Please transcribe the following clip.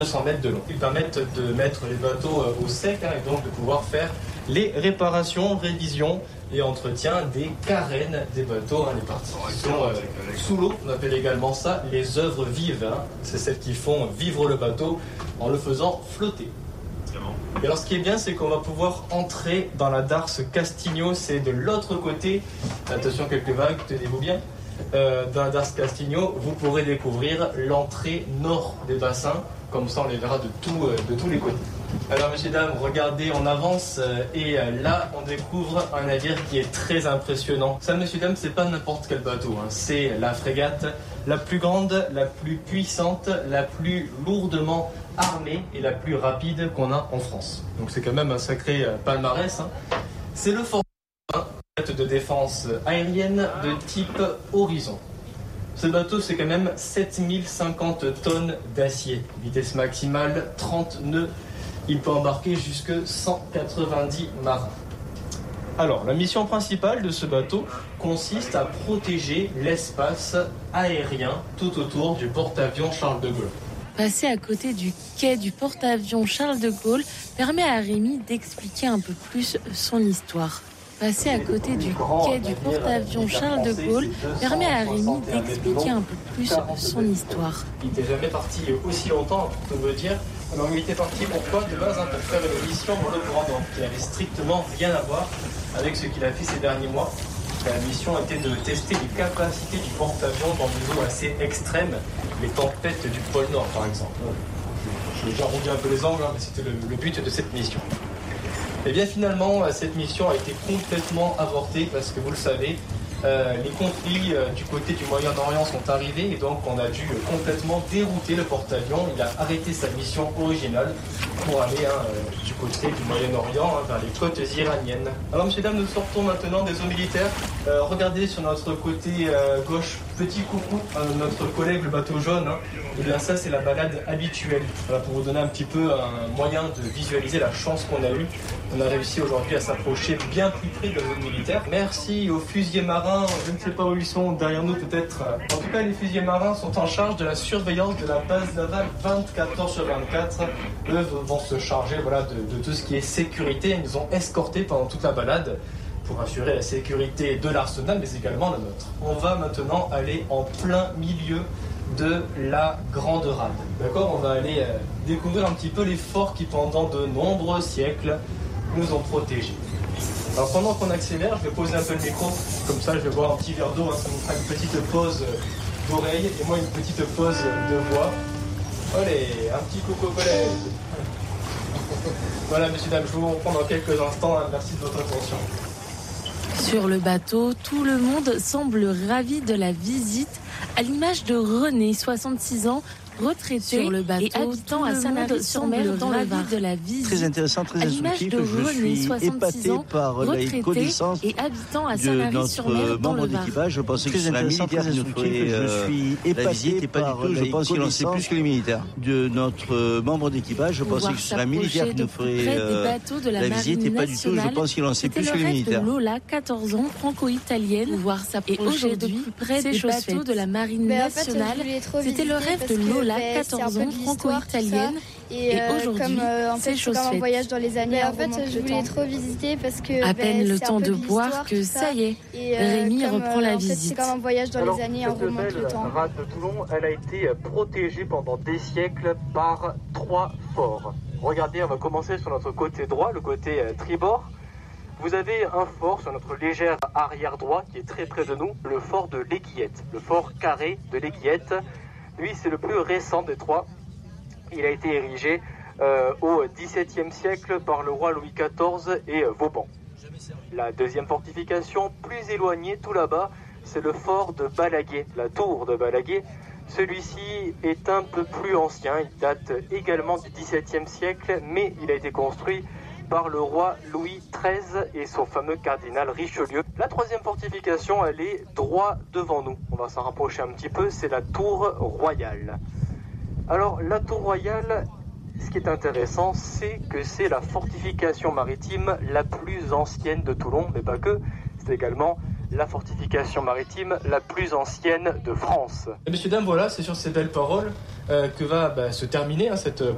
200 mètres de long. Ils permettent de mettre les bateaux au sec et donc de pouvoir faire les réparations, révisions et entretien des carènes des bateaux. Les parties qui sont sous l'eau, on appelle également ça les œuvres vives. C'est celles qui font vivre le bateau en le faisant flotter. Et alors ce qui est bien, c'est qu'on va pouvoir entrer dans la darse Castigno, c'est de l'autre côté. Attention, quelques vagues, tenez-vous bien. Dans la darse Castigno, vous pourrez découvrir l'entrée nord des bassins. Comme ça, on les verra de tous les côtés. Alors, messieurs, dames, regardez, on avance et là, on découvre un navire qui est très impressionnant. Ça, messieurs, dames, c'est pas n'importe quel bateau. C'est la frégate la plus grande, la plus puissante, la plus lourdement armée et la plus rapide qu'on a en France. Donc, c'est quand même un sacré palmarès. C'est le Fort de défense aérienne de type Horizon. Ce bateau, c'est quand même 7050 tonnes d'acier. Vitesse maximale, 30 nœuds. Il peut embarquer jusque 190 marins. Alors, la mission principale de ce bateau consiste à protéger l'espace aérien tout autour du porte-avions Charles de Gaulle. Passer à côté du quai du porte-avions Charles de Gaulle permet à Rémi d'expliquer un peu plus son histoire. Passer à côté du quai du porte-avions Charles de Gaulle permet à Rémi d'expliquer un peu plus son histoire. Il n'était jamais parti aussi longtemps, pour tout me dire. Alors il était parti pourquoi de base pour faire une mission monoprenante qui n'avait strictement rien à voir avec ce qu'il a fait ces derniers mois. La mission était de tester les capacités du porte-avions dans des eaux assez extrêmes, les tempêtes du pôle Nord par exemple. J'ai arrondi un peu les angles, mais c'était le but de cette mission. Et bien finalement, cette mission a été complètement avortée parce que vous le savez, les conflits du côté du Moyen-Orient sont arrivés et donc on a dû complètement dérouter le porte-avions. Il a arrêté sa mission originale pour aller du côté du Moyen-Orient, vers les côtes iraniennes. Alors messieurs, dames, nous sortons maintenant des eaux militaires. Regardez sur notre côté gauche, petit coucou à notre collègue le bateau jaune. Et bien ça, c'est la balade habituelle. Voilà, pour vous donner un petit peu un moyen de visualiser la chance qu'on a eue. On a réussi aujourd'hui à s'approcher bien plus près de nos militaires. Merci aux fusiliers marins, je ne sais pas où ils sont, derrière nous peut-être. En tout cas, les fusiliers marins sont en charge de la surveillance de la base navale 24h/24. Eux vont se charger de tout ce qui est sécurité. Ils nous ont escortés pendant toute la balade pour assurer la sécurité de l'arsenal, mais également la nôtre. On va maintenant aller en plein milieu de la Grande Rade. D'accord, on va aller découvrir un petit peu les forts qui, pendant de nombreux siècles, nous ont protégés. Alors pendant qu'on accélère, je vais poser un peu le micro, comme ça je vais boire un petit verre d'eau, ça me fera une petite pause d'oreille et moi une petite pause de voix. Allez, un petit coucou au collège. Voilà, messieurs, dames, je vous reprends dans quelques instants. Merci de votre attention. Sur le bateau, tout le monde semble ravi de la visite, à l'image de René, 66 ans, retraité sur le bateau et habitant à Sanary-sur-Mer dans le Var de la visite. Très intéressant, très instructif. Je suis épaté par la connaissance et habitant à de notre membre d'équipage. Je pensais que c'est la militaire qui nous ferait la visite et pas du tout. Je pense qu'il en sait plus que les militaires. De notre membre d'équipage, je pensais que ce serait la militaire qui nous ferait la visite et pas du tout. Je pense qu'il en sait plus que les militaires. Lola, 14 ans, franco-italienne, voir s'approcher de plus près des bateaux de la marine nationale. C'était le rêve de Lola, 14 ans, franco-italienne. Et aujourd'hui, c'est chose faite. Un voyage dans les années. En fait, je voulais trop visiter parce que à peine le temps de boire que ça y est, Rémi reprend la visite. C'est comme un voyage dans les années, on remonte le temps. La rade de Toulon, elle a été protégée pendant des siècles par 3 forts. Regardez, on va commencer sur notre côté droit, le côté tribord. Vous avez un fort sur notre légère arrière droit qui est très près de nous, le fort de l'Aiguillette, le fort carré de l'Aiguillette. Lui, c'est le plus récent des 3. Il a été érigé au XVIIe siècle par le roi Louis XIV et Vauban. La deuxième fortification, plus éloignée, tout là-bas, c'est le fort de Balaguer, la tour de Balaguer. Celui-ci est un peu plus ancien, il date également du XVIIe siècle, mais il a été construit par le roi Louis XIII et son fameux cardinal Richelieu. La troisième fortification, elle est droit devant nous. On va s'en rapprocher un petit peu, c'est la tour royale. Alors, la tour royale, ce qui est intéressant, c'est que c'est la fortification maritime la plus ancienne de Toulon, mais pas que, c'est également la fortification maritime la plus ancienne de France. Et messieurs, dames, voilà, c'est sur ces belles paroles que va se terminer cette